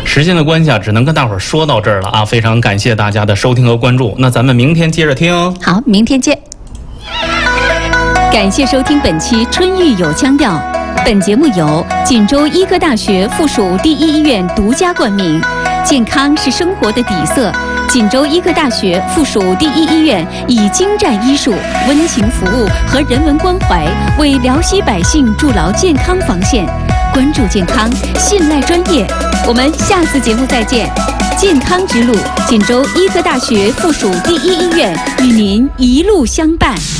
时间的关系啊，只能跟大伙儿说到这儿了啊！非常感谢大家的收听和关注，那咱们明天接着听。 好，明天见。感谢收听本期《春玉有腔调》，本节目由锦州医科大学附属第一医院独家冠名。健康是生活的底色，锦州医科大学附属第一医院以精湛医术、温情服务和人文关怀，为辽西百姓筑牢健康防线。关注健康，信赖专业。我们下次节目再见。健康之路，锦州医科大学附属第一医院与您一路相伴。